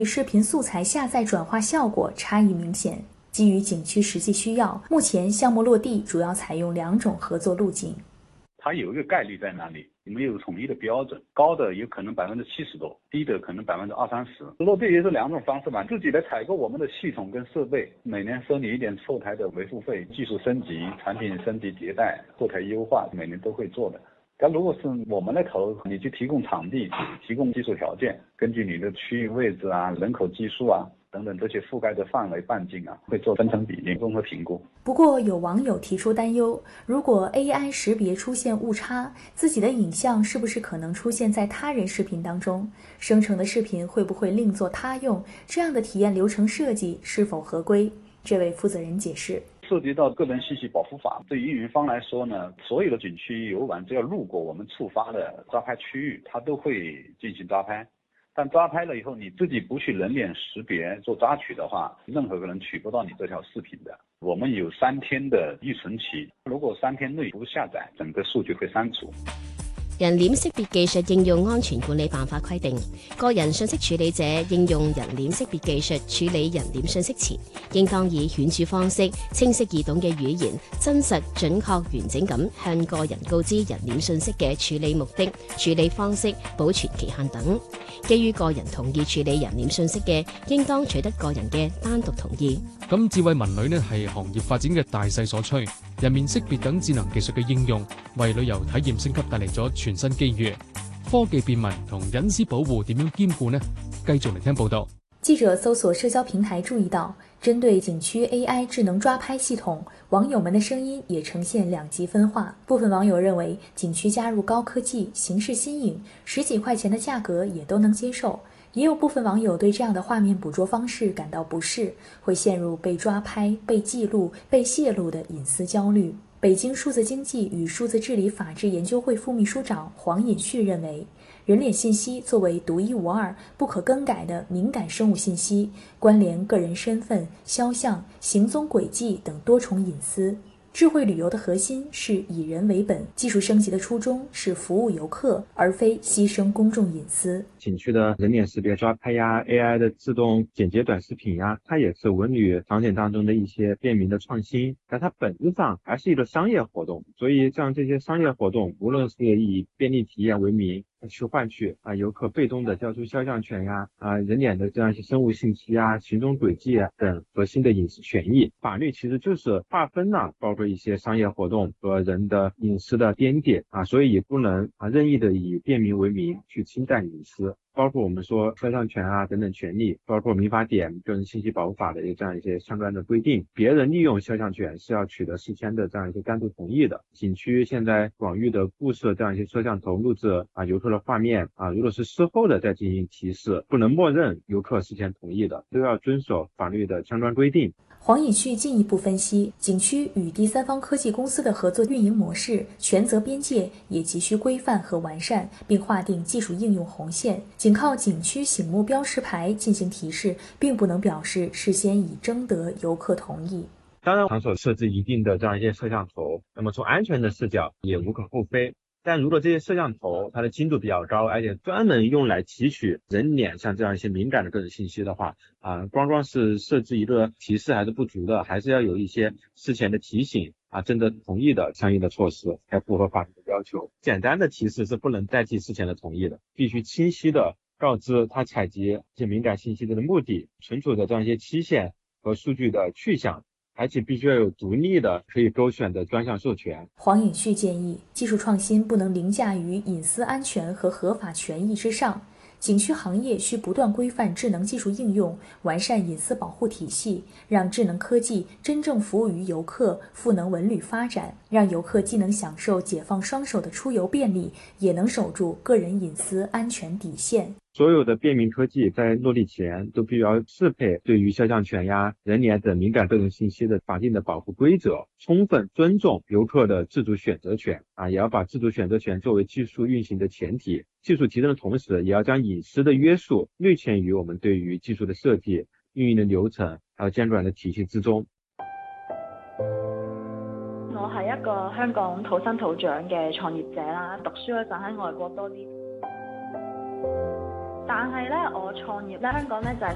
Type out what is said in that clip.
视频素材下载转化效果差异明显。基于景区实际需要，目前项目落地主要采用2种合作路径。 它有一个概率在那里，没有统一的标准，高的有可能70%多，低的可能20-30%。落地也是2种方式吧，自己来采购我们的系统跟设备，每年收你一点后台的维护费，技术升级、产品升级迭代、后台优化，每年都会做的。但如果是我们来投，你去提供场地、提供技术条件，根据你的区域位置啊、人口基数啊等等这些覆盖的范围半径啊，会做分成比例综合评估。 不过有网友提出担忧，如果 AI 识别出现误差，自己的影像是不是可能出现在他人视频当中？生成的视频会不会另作他用？这样的体验流程设计是否合规？这位负责人解释， 涉及到个人信息保护法，对于运营方来说呢，所有的景区游玩只要路过我们触发的抓拍区域，它都会进行抓拍。但抓拍了以后，你自己不去人脸识別做抓取的話，任何個人取不到你這條視頻的。我們有3天的預存期，如果3天內不下載，整個數據會刪除。 人臉識別技術應用安全管理辦法規定，個人信息處理者應用人臉識別技術處理人臉信息時，應當以顯著方式、清晰易懂嘅語言，真實、準確、完整咁向個人告知人臉信息嘅處理目的、處理方式、保存期限等。基於個人同意處理人臉信息嘅，應當取得個人嘅單獨同意。 咁智慧文旅呢係行業發展嘅大勢所趨，人面識別等智能技術嘅應用，為旅遊體驗升級帶嚟咗全新機遇。科技便民同隱私保護點樣兼顧呢？繼續嚟聽報道。 記者搜索社交平台注意到，針對景區 AI 智能抓拍系統，網友們的聲音也呈現2極分化。部分網友認為景區加入高科技，形式新穎，10幾塊錢的價格也都能接受。也有部分網友對這樣的畫面捕捉方式感到不適，會陷入被抓拍、被記錄、被泄露的隱私焦慮。北京數字經濟與數字治理法治研究會副秘書長黃尹旭認為，人臉信息作為獨一無二、不可更改的敏感生物信息，關聯個人身份、肖像、行蹤軌跡等多重隱私。智慧旅遊的核心是以人為本，技術升級的初衷是服務遊客，而非犧牲公眾隱私。 景區的人臉識別抓拍呀 ，AI 的自動剪輯短視頻呀，它也是文旅場景當中的一些便民的創新，但它本質上還是一個商業活動。所以像這些商業活動，無論是以便利體驗為名，去換取遊客被動的交出肖像權呀，人臉的這樣一些生物信息啊、行蹤軌跡等核心的隱私權益。法律其實就是劃分了包括一些商業活動和人的隱私的邊界所以也不能任意的以便民為名去侵占隱私。包括我們說肖像權等等權利，包括民法典個人信息保護法的這樣一些相關的規定，別人利用肖像權是要取得事先的這樣一些單獨同意的。景區現在廣域的布設這樣一些攝像頭錄製遊客的畫面如果是事後的再進行提示，不能默認遊客事先同意的，都要遵守法律的相關規定。 黃尹旭進一步分析，景區與第三方科技公司的合作運營模式、權責邊界也急需規範和完善，並劃定技術應用紅線。僅靠景區醒目標識牌進行提示，並不能表示事先已徵得遊客同意。 當然，場所設置一定的這樣一些攝像頭，那麼從安全的視角也無可厚非。但如果這些攝像頭它的精度比較高，而且專門用來提取人臉像這樣一些敏感的個人信息的話，光是設置一個提示還是不足的，還是要有一些事前的提醒徵得同意的相應的措施，才符合法律的要求。簡單的提示是不能代替事前的同意的，必須清晰的告知他採集這些敏感信息的目的、存儲的這樣一些期限和數據的去向。而且必須要有獨立的可以勾選的專項授權。 黃尹旭建議，技術創新不能凌駕於隱私安全和合法權益之上。景區行業需不斷規範智能技術應用，完善隱私保護體系，讓智能科技真正服務於遊客，賦能文旅發展，讓遊客既能享受解放雙手的出遊便利，也能守住個人隱私安全底線。 所有的便民科技在落地前都必須要適配對於肖像權呀、人臉等敏感個人信息的法定的保護規則，充分尊重遊客的自主選擇權也要把自主選擇權作為技術運行的前提。技術提升的同時，也要將隱私的約束內嵌於我們對於技術的設計、運營的流程還有監管的體系之中。 我係一個香港土生土長嘅創業者啦，讀書嗰陣喺外國多啲。但係咧，我創業咧，香港咧就係